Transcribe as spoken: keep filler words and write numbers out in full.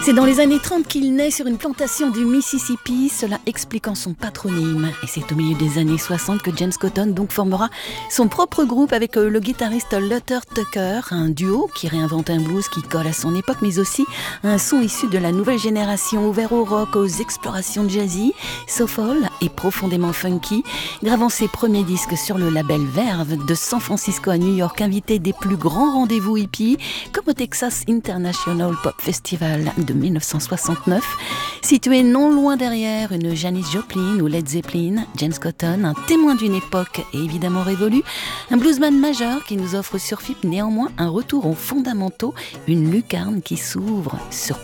C'est dans les années trente qu'il naît sur une plantation du Mississippi, cela expliquant son patronyme. Et c'est au milieu des années soixante que James Cotton donc formera son propre groupe avec le guitariste Luther Tucker, un duo qui réinvente un blues qui colle à son époque, mais aussi un son issu de la nouvelle génération ouvert au rock, aux explorations jazzy, soulful et profondément funky, gravant ses premiers disques sur le label Verve de San Francisco à New York, invité des plus grands rendez-vous hippies comme au Texas International Pop Festival de dix-neuf cent soixante-neuf. Situé non loin derrière une Janis Joplin ou Led Zeppelin, James Cotton, un témoin d'une époque évidemment révolue, un bluesman majeur qui nous offre sur F I P néanmoins un retour aux fondamentaux, une lucarne qui s'ouvre sur